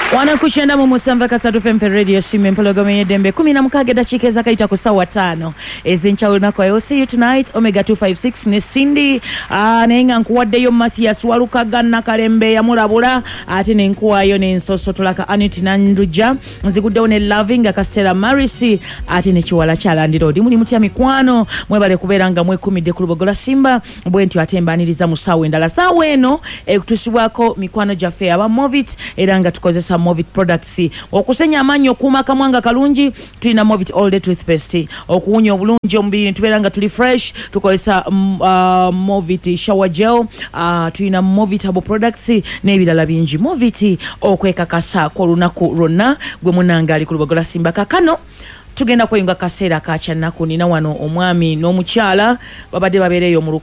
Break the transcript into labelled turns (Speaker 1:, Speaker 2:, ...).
Speaker 1: Wanakuchenda mu Musamba Kasatu FM Radio Shime Mpologome Yedembe 16 dakika ezakaita ku sawa 5 ezinchawulina kwa you'll see you tonight Omega 256 ne Cindy nenga nkuwaddeyo Mathias Walukaga Nakalembe ya mulabula ate nenkuwayo nensoso tulaka Anit Nanduja nziguddewo ne Loving Akastela Marisi ate ne Chiwala Chalandiro Road muli mutya mikwano mwebale kuberanga mwekumidde ku Lubogola Simba bwenti atembaniriza musawe endala sawe eno ekutusibwako mikwano jaffe aba Movit era nga tukozesa Movit products okusenya amanyo kuma kamwanga kalungi tulina Movit all day toothpaste okuwunya obulungi omubiri tuberanga tuli fresh tukozesa Movit shower gel tulina Movit herbal products n'ebirala bingi Movit okwekakasa ko lunaku ronna gwe munanga ali ku Lubogola Simba kakano tugenda kweyunga kaseera kacha nako nina wano omwami n'omukyala babadde babereyo mu